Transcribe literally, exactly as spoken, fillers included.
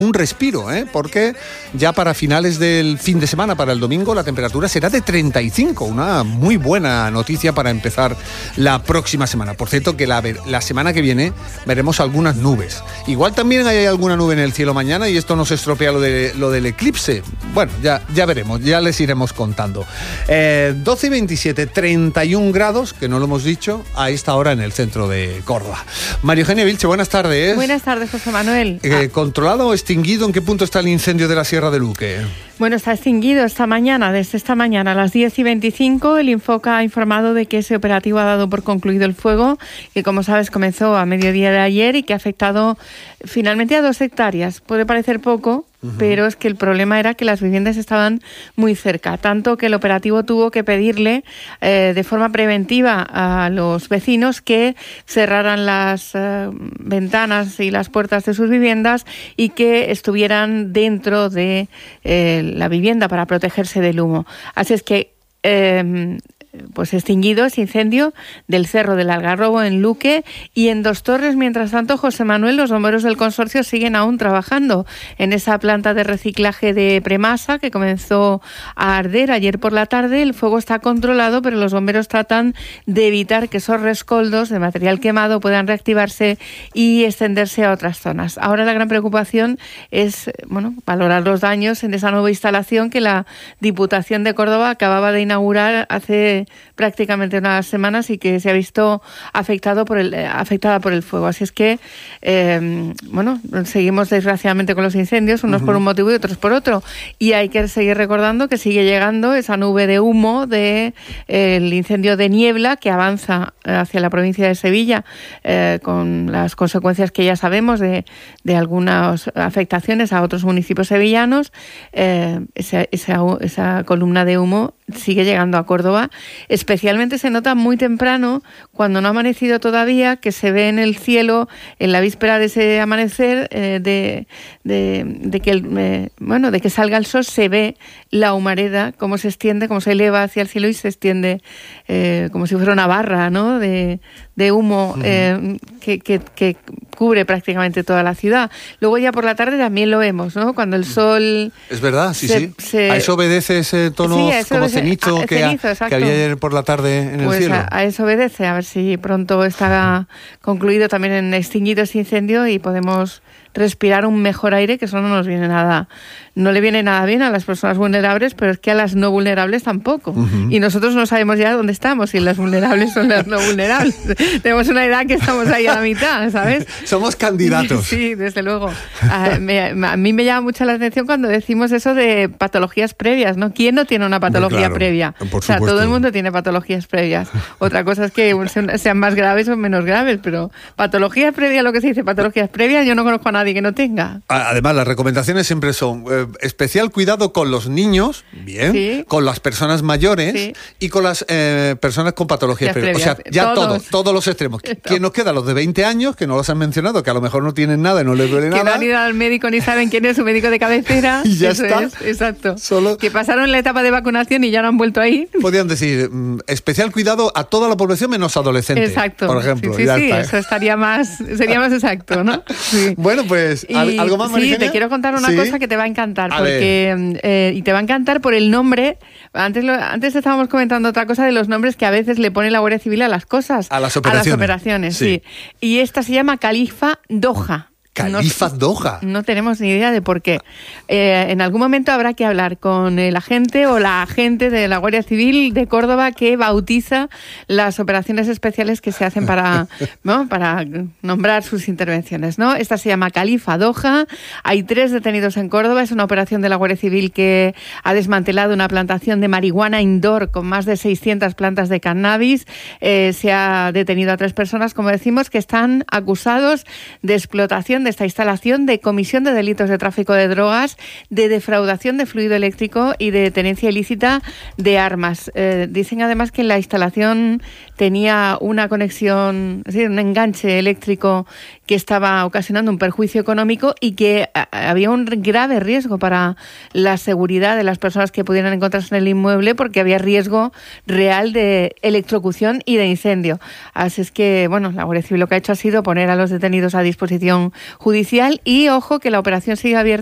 un respiro, ¿eh? Porque ya para finales del fin de semana, para el domingo, la temperatura será de treinta y cinco, una muy buena noticia para empezar la próxima semana. Por cierto, que la, la semana que viene veremos algunas nubes. Igual también hay alguna nube en el cielo mañana y esto nos estropea lo, de, lo del eclipse. Bueno, ya, ya veremos, ya les iremos contando. Eh, doce y veintisiete, treinta y un grados, que no lo hemos dicho, a esta hora en el centro de Córdoba. María Eugenia Vilche, buenas tardes. Buenas tardes, José Manuel. Eh, ¿Controlado o extinguido? ¿En qué punto está el incendio de la Sierra de Luque? Bueno, está extinguido esta mañana, desde esta mañana a las diez y veinticinco. El Infoca ha informado de que ese operativo ha dado por concluido el fuego, que como sabes comenzó a mediodía de ayer y que ha afectado finalmente a dos hectáreas. Puede parecer poco, uh-huh. pero es que el problema era que las viviendas estaban muy cerca, tanto que el operativo tuvo que pedirle eh, de forma preventiva a los vecinos que cerraran las eh, ventanas y las puertas de sus viviendas y que estuvieran dentro de eh, la vivienda para protegerse del humo. Así es que eh, pues extinguido ese incendio del Cerro del Algarrobo en Luque, y en Dos Torres, mientras tanto, José Manuel, los bomberos del consorcio siguen aún trabajando en esa planta de reciclaje de Premasa que comenzó a arder ayer por la tarde. El fuego está controlado, pero los bomberos tratan de evitar que esos rescoldos de material quemado puedan reactivarse y extenderse a otras zonas. Ahora la gran preocupación es, bueno, valorar los daños en esa nueva instalación que la Diputación de Córdoba acababa de inaugurar hace prácticamente unas semanas y que se ha visto afectado por el, eh, afectada por el fuego. Así es que, eh, bueno, seguimos desgraciadamente con los incendios, unos uh-huh. por un motivo y otros por otro. Y hay que seguir recordando que sigue llegando esa nube de humo del de, eh, incendio de Niebla que avanza hacia la provincia de Sevilla, eh, con las consecuencias que ya sabemos de, de algunas afectaciones a otros municipios sevillanos. Eh, esa, esa, esa columna de humo sigue llegando a Córdoba. Especialmente se nota muy temprano, cuando no ha amanecido todavía, que se ve en el cielo, en la víspera de ese amanecer, eh, de, de, de que el, eh, bueno, de que salga el sol, se ve la humareda, cómo se extiende, cómo se eleva hacia el cielo y se extiende eh, como si fuera una barra, ¿no?, de, de humo eh, que, que, que cubre prácticamente toda la ciudad. Luego ya por la tarde también lo vemos, ¿no?, cuando el sol... Es verdad, sí, se, sí. Se... A eso obedece ese tono sí, eso como obedece, cenizo, a, que, cenizo a, que había ayer por la tarde en pues el cielo. A, a eso obedece, a ver si pronto está concluido también en extinguido ese incendio y podemos respirar un mejor aire, que eso no nos viene nada, no le viene nada bien a las personas vulnerables, pero es que a las no vulnerables tampoco. Uh-huh. Y nosotros no sabemos ya dónde estamos, si las vulnerables son las no vulnerables. Tenemos una edad que estamos ahí a la mitad, ¿sabes? Somos candidatos. Sí, desde luego. A, me, a mí me llama mucho la atención cuando decimos eso de patologías previas, ¿no? ¿Quién no tiene una patología claro, previa? O sea, todo el mundo tiene patologías previas. Otra cosa es que sean más graves o menos graves, pero patologías previas, lo que se dice patologías previas, yo no conozco a nadie que no tenga. Además, las recomendaciones siempre son eh, especial cuidado con los niños, bien, sí. con las personas mayores sí. y con las eh, personas con patologías previas. previas. O sea, ya todos, todos, todos los extremos. ¿Quién nos queda? Los de veinte años, que no los han mencionado, que a lo mejor no tienen nada y no les duele que nada. Que no han ido al médico ni saben quién es su médico de cabecera. Y ya Eso está. Es, exacto. Solo... Que pasaron la etapa de vacunación y ya no han vuelto ahí. Podrían decir, mm, especial cuidado a toda la población menos adolescentes. Exacto. Por ejemplo. Sí, sí, ya sí está, ¿eh? Eso estaría más, sería más exacto, ¿no? Sí. Bueno, pues, y, ¿algo más, María Sí, Eugenia? te quiero contar una ¿Sí? cosa que te va a encantar, a porque eh, y te va a encantar por el nombre. Antes, lo, antes estábamos comentando otra cosa de los nombres que a veces le pone la Guardia Civil a las cosas. A las operaciones. A las operaciones, sí. sí. Y esta se llama Califa Doha. Califa no, Doha. No tenemos ni idea de por qué. Eh, en algún momento habrá que hablar con el agente o la agente de la Guardia Civil de Córdoba que bautiza las operaciones especiales que se hacen para, ¿no? para nombrar sus intervenciones, ¿no? Esta se llama Califa Doha. Hay tres detenidos en Córdoba. Es una operación de la Guardia Civil que ha desmantelado una plantación de marihuana indoor con más de seiscientas plantas de cannabis. Eh, se ha detenido a tres personas, como decimos, que están acusados de explotación de esta instalación, de comisión de delitos de tráfico de drogas, de defraudación de fluido eléctrico y de tenencia ilícita de armas. Eh, dicen además que la instalación tenía una conexión, es decir, un enganche eléctrico que estaba ocasionando un perjuicio económico y que había un grave riesgo para la seguridad de las personas que pudieran encontrarse en el inmueble, porque había riesgo real de electrocución y de incendio. Así es que, bueno, la Guardia Civil lo que ha hecho ha sido poner a los detenidos a disposición judicial y, ojo, que la operación sigue abierta